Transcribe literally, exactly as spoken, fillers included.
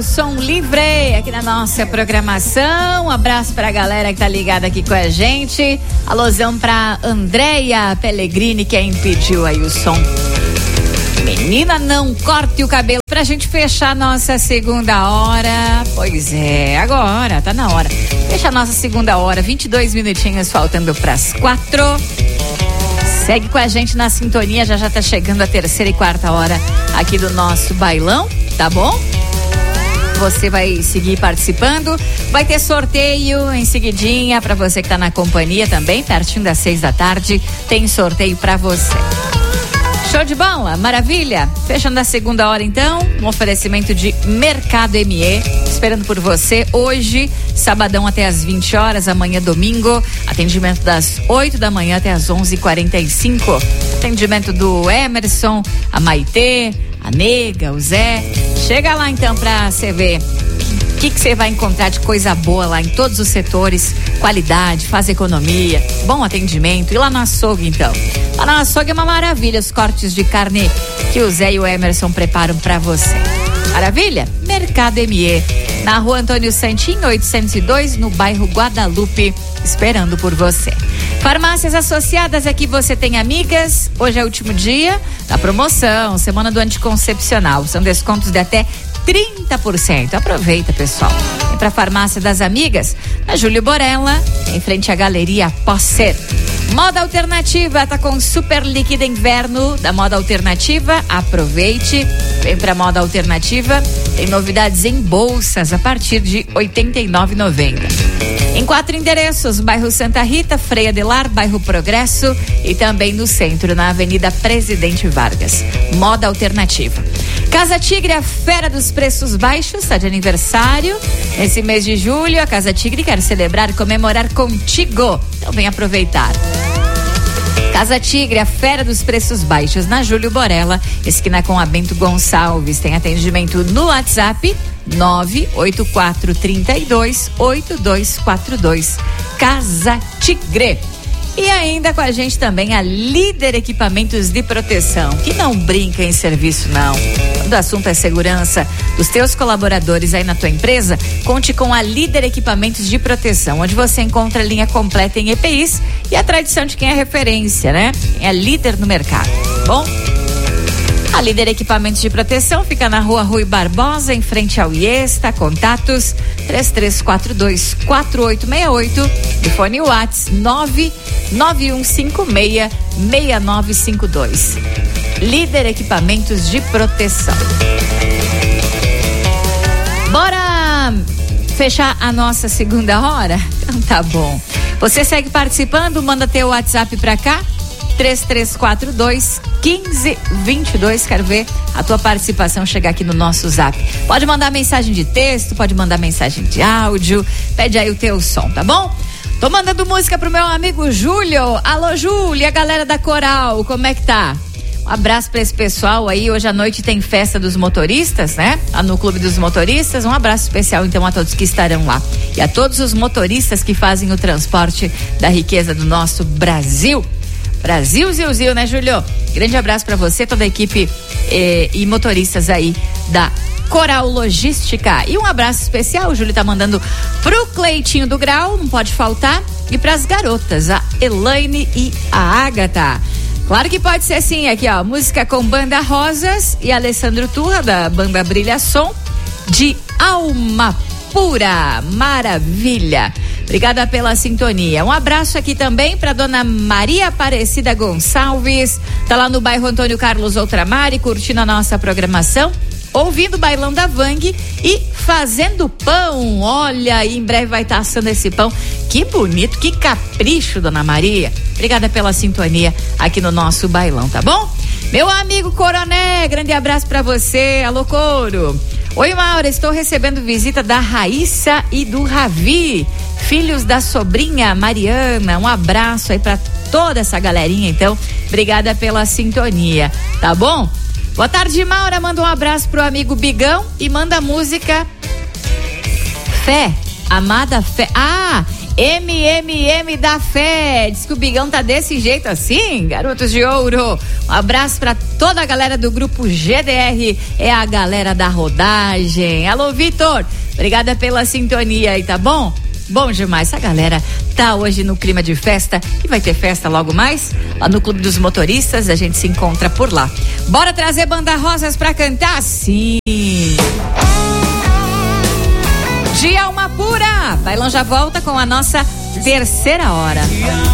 Som livre aqui na nossa programação. Um abraço pra galera que tá ligada aqui com a gente. Alôzão pra Andréia Pellegrini, quem pediu aí o som. Menina, não corte o cabelo pra gente fechar nossa segunda hora. Pois é, agora, tá na hora. Fecha a nossa segunda hora, vinte e dois minutinhos faltando pras quatro. Segue com a gente na sintonia, já já tá chegando a terceira e quarta hora aqui do nosso bailão, tá bom? Você vai seguir participando, vai ter sorteio em seguidinha pra você que tá na companhia também, pertinho das seis da tarde, tem sorteio pra você. Show de bola, maravilha. Fechando a segunda hora então, um oferecimento de Mercado M E, esperando por você hoje, sabadão até as vinte horas, amanhã domingo, atendimento das oito da manhã até as onze e quarenta e cinco. Atendimento do Emerson, a Maitê, a Nega, o Zé. Chega lá então pra você ver o que você vai encontrar de coisa boa lá em todos os setores, qualidade, faz economia, bom atendimento. E lá no açougue então, lá no açougue é uma maravilha os cortes de carne que o Zé e o Emerson preparam pra você. Maravilha? Mercado M E, na rua Antônio Santinho, oitocentos e dois, no bairro Guadalupe, esperando por você. Farmácias Associadas, aqui você tem amigas. Hoje é o último dia da promoção, semana do anticoncepcional. São descontos de até trinta por cento. Aproveita, pessoal. Vem pra Farmácia das Amigas, na Júlio Borella, em frente à Galeria Posser. Moda Alternativa, tá com super líquida inverno da Moda Alternativa. Aproveite, vem pra Moda Alternativa. Tem novidades em bolsas a partir de oitenta e nove reais e noventa centavos. Em quatro endereços, bairro Santa Rita, Freia de Lar, bairro Progresso e também no centro, na Avenida Presidente Vargas. Moda Alternativa. Casa Tigre, a fera dos preços baixos, está de aniversário. Nesse mês de julho, a Casa Tigre quer celebrar e comemorar contigo. Então vem aproveitar. Casa Tigre, a fera dos preços baixos, na Júlio Borella, esquina com a Bento Gonçalves. Tem atendimento no WhatsApp nove oito quatro três dois oito dois quatro dois. Casa Tigre. E ainda com a gente também a Líder Equipamentos de Proteção, que não brinca em serviço não. Quando o assunto é segurança dos teus colaboradores aí na tua empresa, conte com a Líder Equipamentos de Proteção, onde você encontra a linha completa em E P Is e a tradição de quem é referência, né? É a líder no mercado, bom? A Líder Equipamentos de Proteção fica na rua Rui Barbosa, em frente ao Iesta. Contatos três três quatro dois quatro oito seis oito, telefone WhatsApp nove nove um cinco seis seis nove cinco dois. Líder Equipamentos de Proteção. Bora fechar a nossa segunda hora? Então tá bom. Você segue participando, manda teu WhatsApp pra cá, três três quatro dois um cinco dois dois. Quero ver a tua participação chegar aqui no nosso zap. Pode mandar mensagem de texto, pode mandar mensagem de áudio, pede aí o teu som, tá bom? Tô mandando música pro meu amigo Júlio. Alô, Júlio, e a galera da Coral, como é que tá? Um abraço pra esse pessoal aí. Hoje à noite tem festa dos motoristas, né? Lá no Clube dos Motoristas. Um abraço especial então a todos que estarão lá e a todos os motoristas que fazem o transporte da riqueza do nosso Brasil. Brasil, Zil, Zil, né, Júlio? Grande abraço pra você, toda a equipe eh, e motoristas aí da Coral Logística. E um abraço especial, o Júlio tá mandando pro Cleitinho do Grau, não pode faltar, e pras garotas, a Elaine e a Ágata. Claro que pode ser sim, aqui ó, música com Banda Rosas e Alessandro Turra, da Banda Brilha Som, de Alma Pura. Maravilha. Obrigada pela sintonia. Um abraço aqui também para dona Maria Aparecida Gonçalves. Tá lá no bairro Antônio Carlos Outramari, curtindo a nossa programação, ouvindo o bailão da Vang e fazendo pão. Olha, em breve vai estar assando esse pão. Que bonito, que capricho, dona Maria. Obrigada pela sintonia aqui no nosso bailão, tá bom? Meu amigo Coroné, grande abraço para você. Alô, Coro. Oi, Maura, estou recebendo visita da Raíssa e do Ravi, filhos da sobrinha Mariana. Um abraço aí pra toda essa galerinha, então. Obrigada pela sintonia, tá bom? Boa tarde, Maura. Manda um abraço pro amigo Bigão e manda a música Fé, Amada Fé. Ah, M M M da Fé. Diz que o Bigão tá desse jeito assim, garotos de ouro. Um abraço pra toda a galera do grupo G D R, é a galera da rodagem. Alô, Vitor, obrigada pela sintonia aí, tá bom? Bom demais, essa galera tá hoje no clima de festa e vai ter festa logo mais lá no Clube dos Motoristas, a gente se encontra por lá. Bora trazer Banda Rosas pra cantar? Sim! De alma pura, Bailão já volta com a nossa terceira hora.